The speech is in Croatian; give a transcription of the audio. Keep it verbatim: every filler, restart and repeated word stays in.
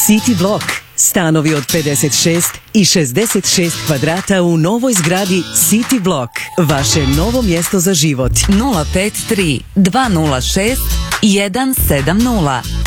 City Block. Stanovi od pedeset šest i šezdeset šest kvadrata u novoj zgradi City Block. Vaše novo mjesto za život. nula pet tri dva nula šest jedan sedam nula